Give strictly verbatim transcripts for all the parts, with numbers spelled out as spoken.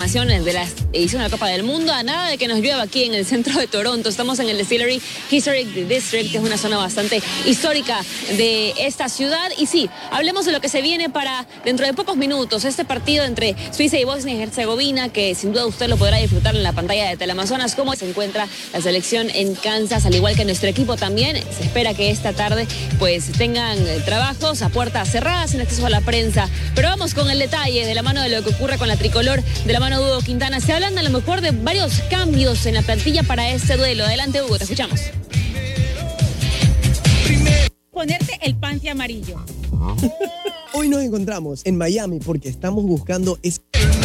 información de la edición de la Copa del Mundo. A nada de que nos llueva aquí en el centro de Toronto. Estamos en el Distillery Historic District, que es una zona bastante histórica de esta ciudad. Y sí, hablemos de lo que se viene para dentro de pocos minutos. Este partido entre Suiza y Bosnia y Herzegovina, que sin duda usted lo podrá disfrutar en la pantalla de Teleamazonas. Cómo se encuentra la selección en Kansas, al igual que nuestro equipo también. Se espera que esta tarde pues tengan trabajos a puertas cerradas en acceso a la prensa. Pero vamos con el detalle de la mano de lo que ocurre con la tricolor, de la mano de Hugo Quintana. Se hablan a lo mejor de varios cambios en la plantilla para este duelo. Adelante, Hugo, te escuchamos. Ponerte el panty amarillo. Hoy nos encontramos en Miami porque estamos buscando... Es...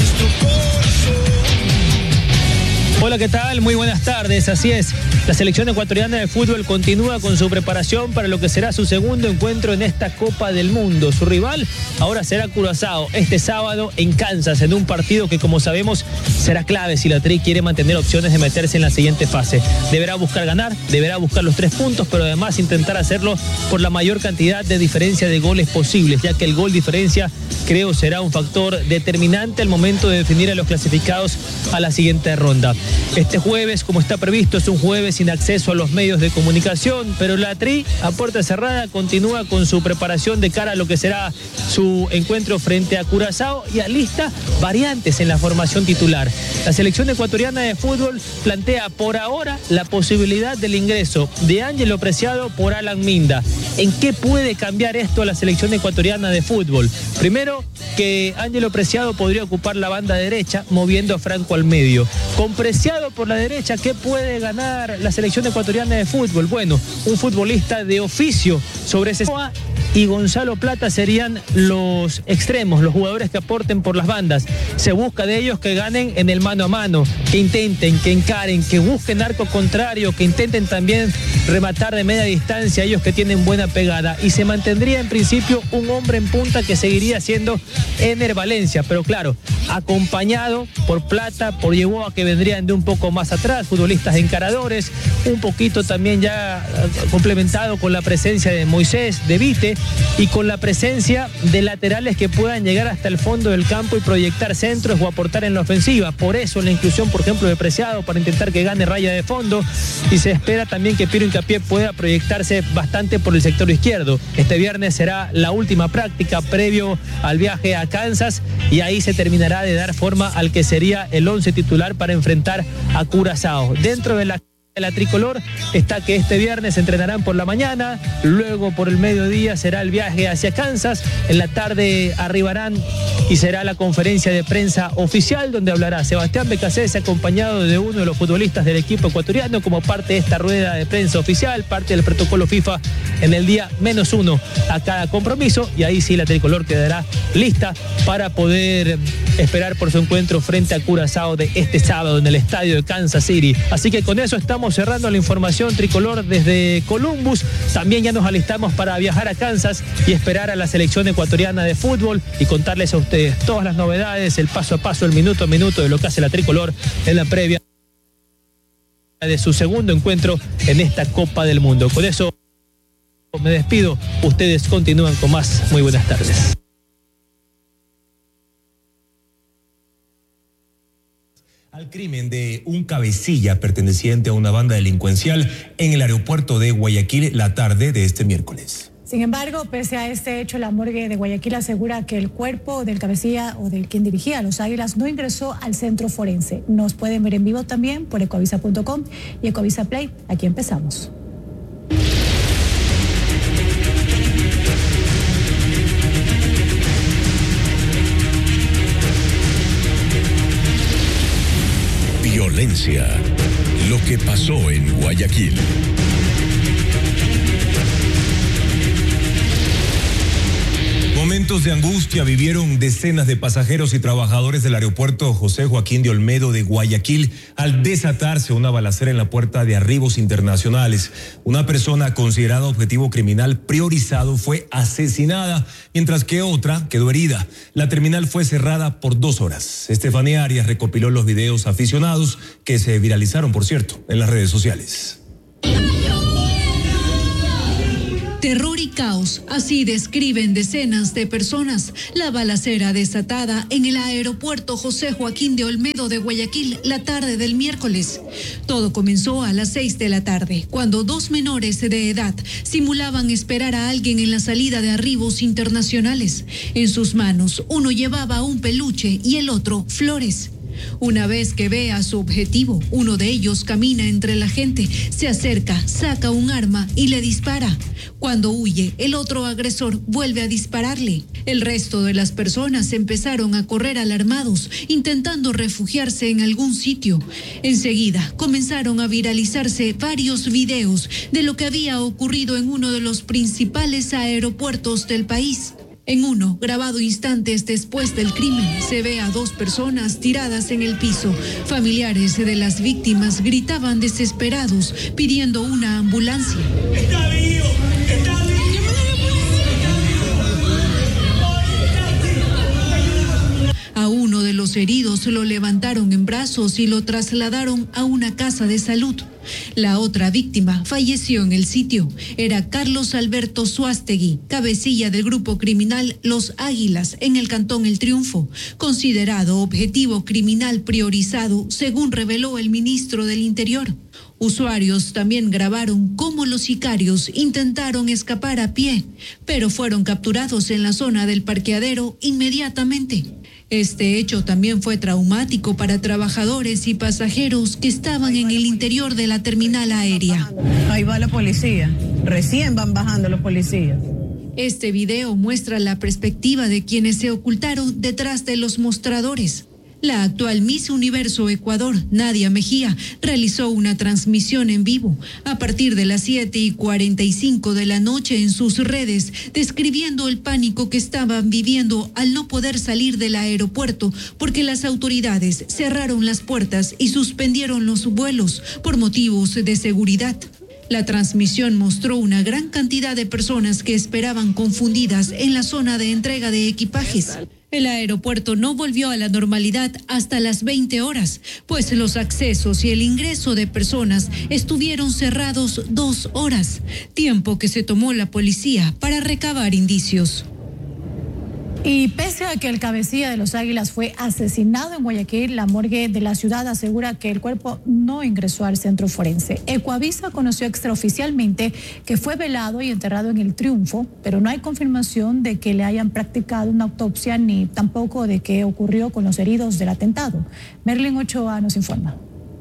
Hola, ¿qué tal? Muy buenas tardes, así es. La selección ecuatoriana de fútbol continúa con su preparación para lo que será su segundo encuentro en esta Copa del Mundo. Su rival ahora será Curazao este sábado en Kansas, en un partido que, como sabemos, será clave si la Tri quiere mantener opciones de meterse en la siguiente fase. Deberá buscar ganar, deberá buscar los tres puntos, pero además intentar hacerlo por la mayor cantidad de diferencia de goles posibles, ya que el gol diferencia creo será un factor determinante al momento de definir a los clasificados a la siguiente ronda. Este jueves, como está previsto, es un jueves sin acceso a los medios de comunicación, pero la Tri, a puerta cerrada, continúa con su preparación de cara a lo que será su encuentro frente a Curazao y alista variantes en la formación titular. La selección ecuatoriana de fútbol plantea por ahora la posibilidad del ingreso de Ángelo Preciado por Alan Minda. ¿En qué puede cambiar esto a la selección ecuatoriana de fútbol? Primero, que Ángelo Preciado podría ocupar la banda derecha, moviendo a Franco al medio. Con Preciado por la derecha, ¿qué puede ganar la selección ecuatoriana de fútbol? Bueno, un futbolista de oficio sobre ese... y Gonzalo Plata serían los extremos, los jugadores que aporten por las bandas. Se busca de ellos que ganen en el mano a mano, que intenten, que encaren, que busquen arco contrario, que intenten también rematar de media distancia, ellos que tienen buena pegada. Y se mantendría en principio un hombre en punta que seguiría siendo Ener Valencia, pero claro, acompañado por Plata, por Yeboah, que vendrían de un poco más atrás, futbolistas encaradores, un poquito también ya complementado con la presencia de Moisés, de Vite, y con la presencia de laterales que puedan llegar hasta el fondo del campo y proyectar centros o aportar en la ofensiva. Por eso la inclusión, por ejemplo, de Preciado para intentar que gane raya de fondo, y se espera también que Piero Hincapié pueda proyectarse bastante por el sector izquierdo. Este viernes será la última práctica previo al viaje a Kansas y ahí se terminará de dar forma al que sería el once titular para enfrentar a Curazao. Dentro de la La tricolor está que este viernes entrenarán por la mañana, luego por el mediodía será el viaje hacia Kansas, en la tarde arribarán y será la conferencia de prensa oficial donde hablará Sebastián Becasés acompañado de uno de los futbolistas del equipo ecuatoriano como parte de esta rueda de prensa oficial, parte del protocolo FIFA en el día menos uno a cada compromiso, y ahí sí la tricolor quedará lista para poder esperar por su encuentro frente a Curazao de este sábado en el estadio de Kansas City. Así que con eso estamos cerrando la información tricolor desde Columbus. También ya nos alistamos para viajar a Kansas y esperar a la selección ecuatoriana de fútbol y contarles a ustedes todas las novedades, el paso a paso, el minuto a minuto de lo que hace la tricolor en la previa de su segundo encuentro en esta Copa del Mundo. Con eso me despido. Ustedes continúan con más. Muy buenas tardes. Al crimen de un cabecilla perteneciente a una banda delincuencial en el aeropuerto de Guayaquil la tarde de este miércoles. Sin embargo, pese a este hecho, la morgue de Guayaquil asegura que el cuerpo del cabecilla o del quien dirigía a los Águilas no ingresó al centro forense. Nos pueden ver en vivo también por ecovisa punto com y Ecovisa Play. Aquí empezamos. Violencia. Lo que pasó en Guayaquil. Momentos de angustia vivieron decenas de pasajeros y trabajadores del aeropuerto José Joaquín de Olmedo de Guayaquil al desatarse una balacera en la puerta de arribos internacionales. Una persona considerada objetivo criminal priorizado fue asesinada, mientras que otra quedó herida. La terminal fue cerrada por dos horas. Estefanía Arias recopiló los videos aficionados que se viralizaron, por cierto, en las redes sociales. Terror y caos, así describen decenas de personas la balacera desatada en el aeropuerto José Joaquín de Olmedo de Guayaquil la tarde del miércoles. Todo comenzó a las seis de la tarde, cuando dos menores de edad simulaban esperar a alguien en la salida de arribos internacionales. En sus manos, uno llevaba un peluche y el otro flores. Una vez que ve a su objetivo, uno de ellos camina entre la gente, se acerca, saca un arma y le dispara. Cuando huye, el otro agresor vuelve a dispararle. El resto de las personas empezaron a correr alarmados, intentando refugiarse en algún sitio. Enseguida comenzaron a viralizarse varios videos de lo que había ocurrido en uno de los principales aeropuertos del país. En uno, grabado instantes después del crimen, se ve a dos personas tiradas en el piso. Familiares de las víctimas gritaban desesperados, pidiendo una ambulancia. ¡Está vivo! ¡Está vivo! A uno de los heridos lo levantaron en brazos y lo trasladaron a una casa de salud. La otra víctima falleció en el sitio. Era Carlos Alberto Suástegui, cabecilla del grupo criminal Los Águilas en el cantón El Triunfo, considerado objetivo criminal priorizado, según reveló el ministro del Interior. Usuarios también grabaron cómo los sicarios intentaron escapar a pie, pero fueron capturados en la zona del parqueadero inmediatamente. Este hecho también fue traumático para trabajadores y pasajeros que estaban en el interior de la terminal aérea. Ahí va la policía, recién van bajando los policías. Este video muestra la perspectiva de quienes se ocultaron detrás de los mostradores. La actual Miss Universo Ecuador, Nadia Mejía, realizó una transmisión en vivo a partir de las siete y cuarenta y cinco de la noche en sus redes, describiendo el pánico que estaban viviendo al no poder salir del aeropuerto porque las autoridades cerraron las puertas y suspendieron los vuelos por motivos de seguridad. La transmisión mostró una gran cantidad de personas que esperaban confundidas en la zona de entrega de equipajes. El aeropuerto no volvió a la normalidad hasta las veinte horas, pues los accesos y el ingreso de personas estuvieron cerrados dos horas, tiempo que se tomó la policía para recabar indicios. Y pese a que el cabecilla de los Águilas fue asesinado en Guayaquil, la morgue de la ciudad asegura que el cuerpo no ingresó al centro forense. Ecoavisa conoció extraoficialmente que fue velado y enterrado en El Triunfo, pero no hay confirmación de que le hayan practicado una autopsia ni tampoco de qué ocurrió con los heridos del atentado. Merlin Ochoa nos informa.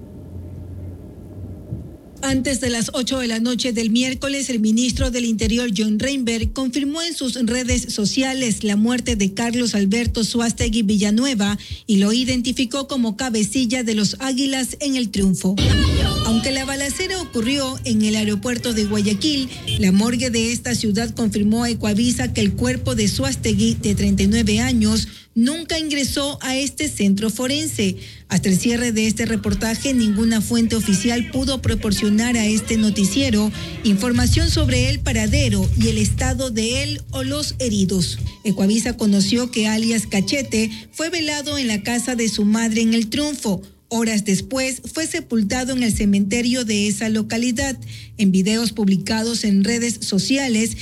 Antes de las ocho de la noche del miércoles, el ministro del Interior, John Reinberg, confirmó en sus redes sociales la muerte de Carlos Alberto Suástegui Villanueva y lo identificó como cabecilla de los Águilas en El Triunfo. Aunque la balacera ocurrió en el aeropuerto de Guayaquil, la morgue de esta ciudad confirmó a Ecoavisa que el cuerpo de Suástegui, de treinta y nueve años, nunca ingresó a este centro forense. Hasta el cierre de este reportaje, ninguna fuente oficial pudo proporcionar a este noticiero información sobre el paradero y el estado de él o los heridos. Ecoavisa conoció que alias Cachete fue velado en la casa de su madre en El Triunfo. Horas después fue sepultado en el cementerio de esa localidad. En videos publicados en redes sociales,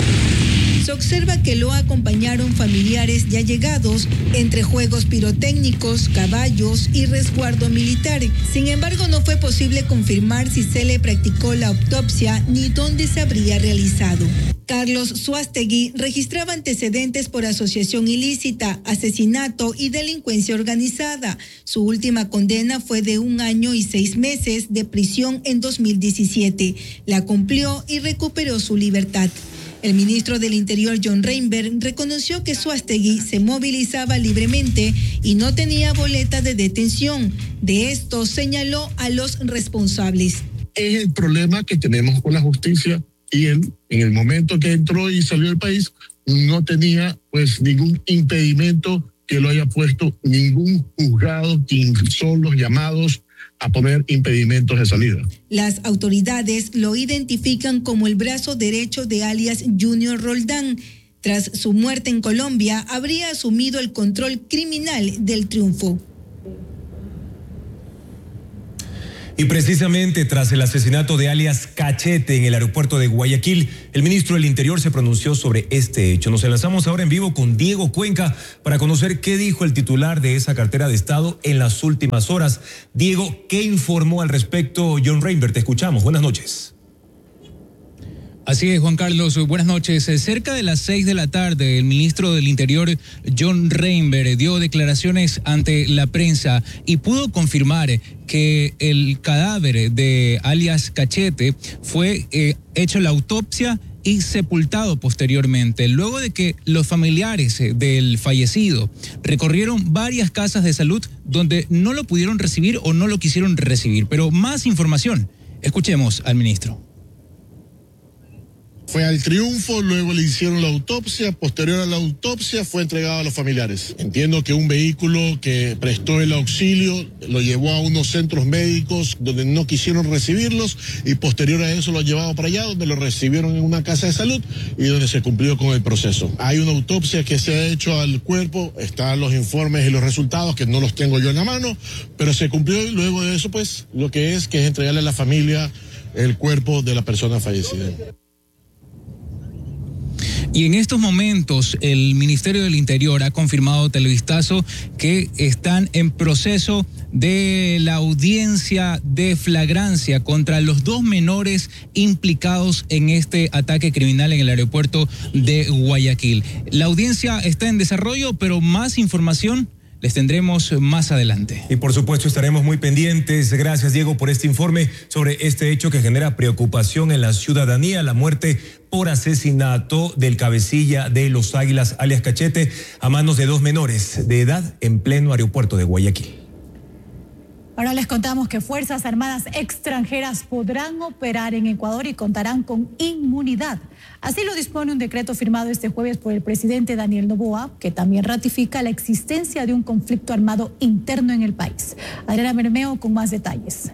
se observa que lo acompañaron familiares ya llegados, entre juegos pirotécnicos, caballos y resguardo militar. Sin embargo, no fue posible confirmar si se le practicó la autopsia ni dónde se habría realizado. Carlos Suástegui registraba antecedentes por asociación ilícita, asesinato y delincuencia organizada. Su última condena fue de un año y seis meses de prisión en dos mil diecisiete. La cumplió y recuperó su libertad. El ministro del Interior, John Reinberg, reconoció que Suástegui se movilizaba libremente y no tenía boleta de detención. De esto señaló a los responsables. Es el problema que tenemos con la justicia y él, en el momento que entró y salió del país, no tenía pues ningún impedimento que lo haya puesto ningún juzgado, quien son los llamados a poner impedimentos de salida. Las autoridades lo identifican como el brazo derecho de alias Junior Roldán. Tras su muerte en Colombia, habría asumido el control criminal del Triunfo. Y precisamente tras el asesinato de alias Cachete en el aeropuerto de Guayaquil, el ministro del Interior se pronunció sobre este hecho. Nos enlazamos ahora en vivo con Diego Cuenca para conocer qué dijo el titular de esa cartera de Estado en las últimas horas. Diego, ¿qué informó al respecto John Reinberg? Te escuchamos. Buenas noches. Así es, Juan Carlos, buenas noches. Cerca de las seis de la tarde, el ministro del Interior, John Reinberg, dio declaraciones ante la prensa y pudo confirmar que el cadáver de alias Cachete fue eh, hecho la autopsia y sepultado posteriormente, luego de que los familiares del fallecido recorrieron varias casas de salud donde no lo pudieron recibir o no lo quisieron recibir. Pero más información, escuchemos al ministro. Fue al Triunfo, luego le hicieron la autopsia, posterior a la autopsia fue entregado a los familiares. Entiendo que un vehículo que prestó el auxilio lo llevó a unos centros médicos donde no quisieron recibirlos y posterior a eso lo ha llevado para allá donde lo recibieron en una casa de salud y donde se cumplió con el proceso. Hay una autopsia que se ha hecho al cuerpo, están los informes y los resultados que no los tengo yo en la mano, pero se cumplió y luego de eso pues lo que es que es entregarle a la familia el cuerpo de la persona fallecida. Y en estos momentos el Ministerio del Interior ha confirmado, Televistazo, que están en proceso de la audiencia de flagrancia contra los dos menores implicados en este ataque criminal en el aeropuerto de Guayaquil. La audiencia está en desarrollo, pero más información les tendremos más adelante. Y por supuesto estaremos muy pendientes. Gracias, Diego, por este informe sobre este hecho que genera preocupación en la ciudadanía, la muerte por asesinato del cabecilla de los Águilas, alias Cachete, a manos de dos menores de edad en pleno aeropuerto de Guayaquil. Ahora les contamos que Fuerzas Armadas extranjeras podrán operar en Ecuador y contarán con inmunidad. Así lo dispone un decreto firmado este jueves por el presidente Daniel Noboa, que también ratifica la existencia de un conflicto armado interno en el país. Adriana Bermeo con más detalles.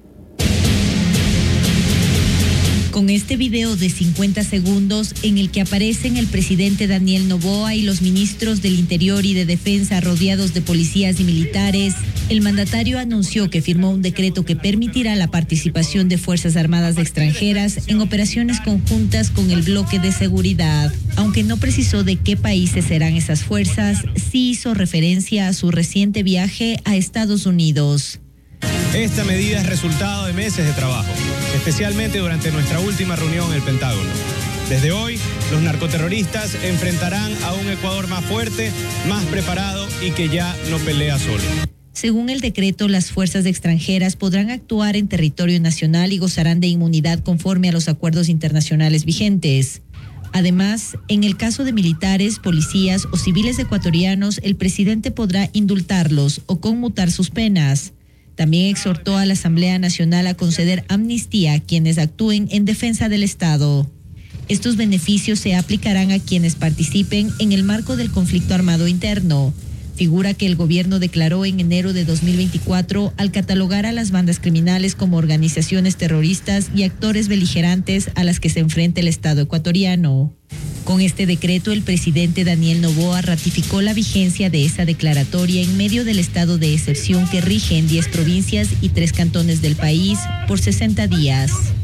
Con este video de cincuenta segundos en el que aparecen el presidente Daniel Noboa y los ministros del Interior y de Defensa rodeados de policías y militares, el mandatario anunció que firmó un decreto que permitirá la participación de Fuerzas Armadas extranjeras en operaciones conjuntas con el bloque de seguridad. Aunque no precisó de qué países serán esas fuerzas, sí hizo referencia a su reciente viaje a Estados Unidos. Esta medida es resultado de meses de trabajo, especialmente durante nuestra última reunión en el Pentágono. Desde hoy, los narcoterroristas enfrentarán a un Ecuador más fuerte, más preparado y que ya no pelea solo. Según el decreto, las fuerzas extranjeras podrán actuar en territorio nacional y gozarán de inmunidad conforme a los acuerdos internacionales vigentes. Además, en el caso de militares, policías o civiles ecuatorianos, el presidente podrá indultarlos o conmutar sus penas. También exhortó a la Asamblea Nacional a conceder amnistía a quienes actúen en defensa del Estado. Estos beneficios se aplicarán a quienes participen en el marco del conflicto armado interno, figura que el gobierno declaró en enero de dos mil veinticuatro al catalogar a las bandas criminales como organizaciones terroristas y actores beligerantes a las que se enfrenta el Estado ecuatoriano. Con este decreto, el presidente Daniel Noboa ratificó la vigencia de esa declaratoria en medio del estado de excepción que rige en diez provincias y tres cantones del país por sesenta días.